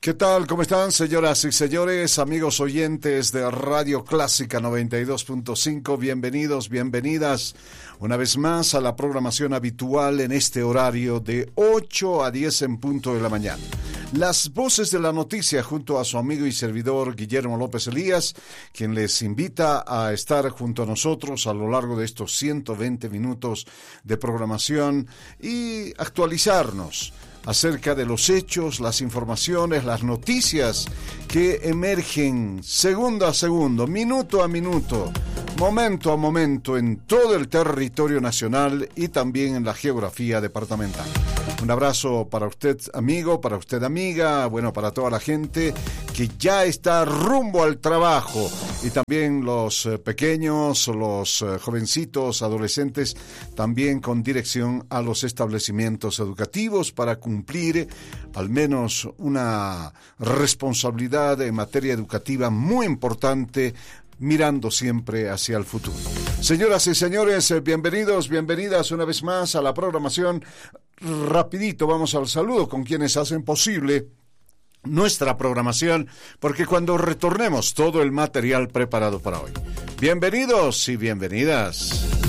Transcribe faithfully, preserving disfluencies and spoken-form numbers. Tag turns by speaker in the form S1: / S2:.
S1: ¿Qué tal? ¿Cómo están, señoras y señores, amigos oyentes de Radio Clásica noventa y dos punto cinco? Bienvenidos, bienvenidas una vez más a la programación habitual en este horario de ocho a diez en punto de la mañana. Las voces de la noticia junto a su amigo y servidor Guillermo López Elías, quien les invita a estar junto a nosotros a lo largo de estos ciento veinte minutos de programación y actualizarnos acerca de los hechos, las informaciones, las noticias que emergen segundo a segundo, minuto a minuto, momento a momento en todo el territorio nacional y también en la geografía departamental. Un abrazo para usted, amigo, para usted, amiga, bueno, para toda la gente que ya está rumbo al trabajo y también los eh, pequeños, los eh, jovencitos, adolescentes, también con dirección a los establecimientos educativos para cumplir al menos una responsabilidad en materia educativa muy importante, mirando siempre hacia el futuro. Señoras y señores, bienvenidos, bienvenidas una vez más a la programación. Rapidito vamos al saludo con quienes hacen posible nuestra programación, porque cuando retornemos todo el material preparado para hoy. Bienvenidos y bienvenidas.